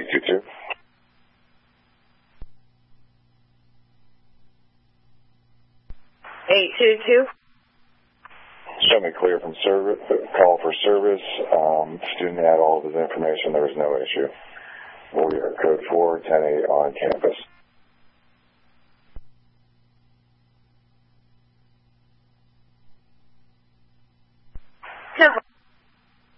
822. Show me clear from service, call for service. Student had all of his information. There was no issue. We are code 4, 10-8 on campus.